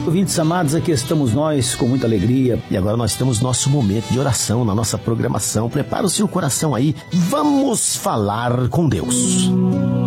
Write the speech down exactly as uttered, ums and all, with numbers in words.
Ouvintes amados, aqui estamos nós com muita alegria e agora nós temos nosso momento de oração na nossa programação. Prepara o seu coração aí, vamos falar com Deus.